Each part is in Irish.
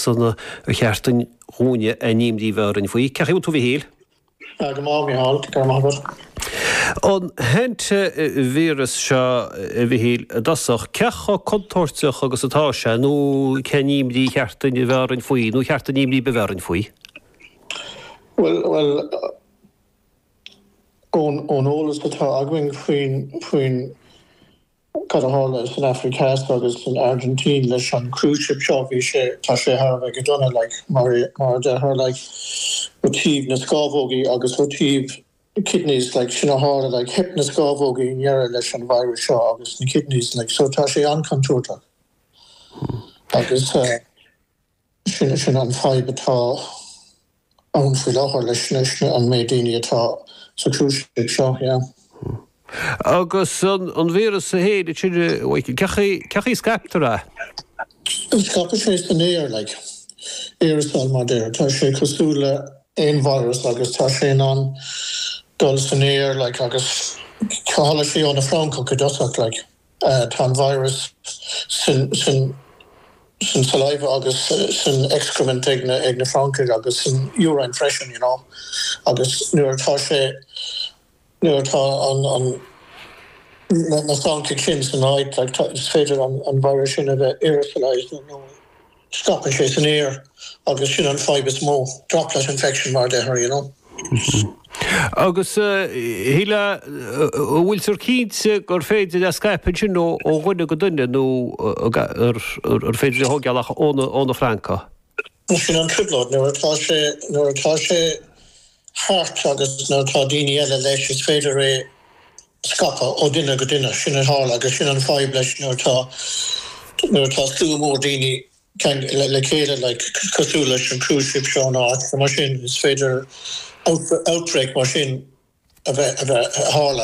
sanna a cheartain húne a níimdí bhar an faoi. Ceú tú bhí héal? Go má mé halt go má. An hente vírus seo bhí dasach cecha contorteach agus atá se nó ceníimdí cheartain bhar an faoi, nó cheartain níimdí bhar an faoi. Well, on ólas atá aghainn faoin Cadahála in Africa agus in Argentina leis an cruise ship seo bhí sé tá sé thar go donna mar de her motív na scávógaí agus motív kidneys sinna hála hip na scávógaí nearra leis an virus seo agus na kidneys so tá sé ancontúrta. Agus sin an faibatá an fi láthir leis an médaine atá sa cruise ship seo, yeah. Agus an vírus a héad cechaí scaptará? Scapa sé san éir aerosol mar déir. Tá sé cosúla ein virus agus tá sé an dul san éir agus cála sé an a Franco go dosach tá an virus sin saliva agus sin excrement ag na Franco agus sin urine freshen, agus nuairtá sé nuairtá an na Franco kin san áid is féidir an virus sin a bheith aerosolized scapa sé san éir agus sin an fibers mó droplet infection mar de her, Agus híle bhfuil sur cínte gur féidir a Skype sin ó ghuine go duine nó ar féidir thógealach óna Franca. Sin an triblad nuairtá sé hart agus nuairtá daoine eile leis is féidir é scapa ó duine go duine sin an hála agus sin an fáib leis nuairtá slú mór daoine le chéile cosú leis an cruise ship seo áit mar sin is féidir outbreak mar sin a bheith hála.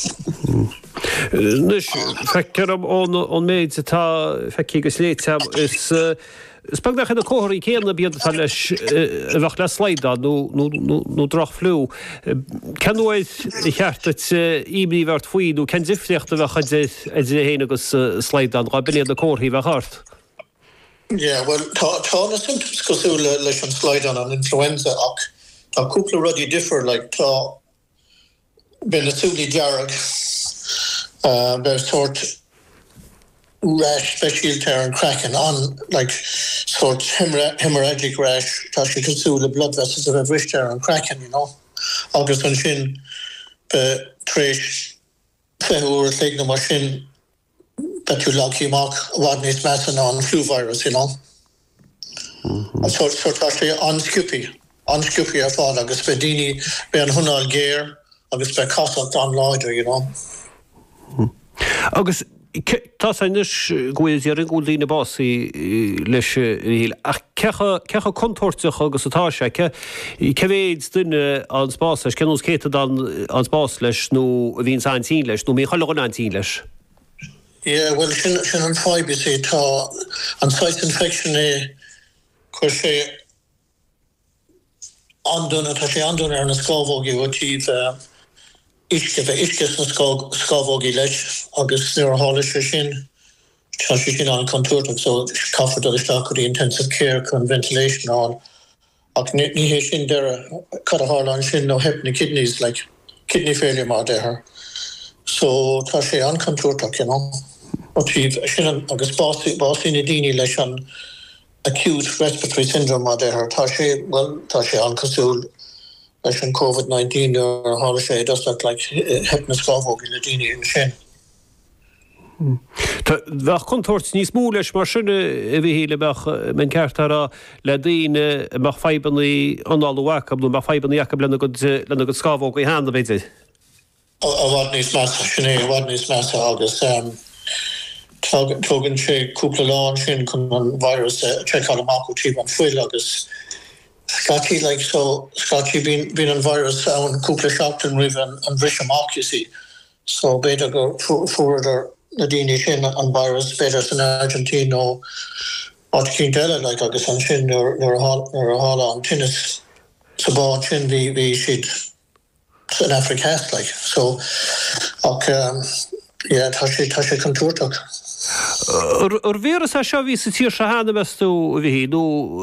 Nus feicearm ón méid atá feici go sléite is spagdach in a cóirí céanna bíad atá leis a bheith le slaida nó drach flú. Cenúid i cheartat íbrí bhart faoin nó cen difriocht a bheith a héana agus slaidan ra biniad a cóirí bheith hart? Yeah, well, tá na symptoms cosúla leis an slaidan an influenza ach tá cúpla rudí differ tá ben asúlí dearag bear sort rash specialty an cracking on sort hemorrhagic rash tá sé cosúla blood vessels a bheith bhristear an cracking, agus an sin be tréis feúr léigna mar sin that you lucky mark wadnis massan on flu virus, So tá sé anscúpi a fád agus bedini be an hunal géir agus be casach an láidir, Agus tá nus gois ar an gúlína básí leis híl ach cecha contorteach agus atá sé cevéid duine an spás leis cenús céta an spás leis nó a bhín sa antí leis nó mé chaile an antí leis. Yeah, well, sin an fáibe sé tá an site infection chuir sé andúna tá sé andúna ar na scávógaí bhtíh isce na scávógaí leis agus nuair a hála sé sin tá sé sin an contúrtach so caafar is stacurí intensive care chun ventilation an ach ní hé sin deire Cadahála an sin nó hep na kidneys kidney failure mar de her. So tá sé an contúrtach, sin agus básí na daoine leis an acute respiratory syndrome mar de her tá sé an cosúil leis an COVID-19 ar hála sé dosach hep na scávógaí na daoine in sin. Bheith contort níos mú leis mar sinna a bhí héile bheith men ceartara le daoine bheith feibannaí análahacha nó bheith feibannaí acha lena go scávógaí hána bhéidir. A bhhad níos measa sinné, a bhhad níos measa agus tugann sé cúpla láin sin chun an virus checkal amach tíb an fuil agus scatí scatí bín an virus an cúpla seachtain rih an bhris amach, so beidir go fuaidir na daoine sin an virus beidir san Argentina ó cinn eile agus an sin nuair a hála an tinnis sa báin sin bhí siad san Africa so ach tá sé contúrtach. Ar vírus a seo ví sa tír se hána bestú bhí nó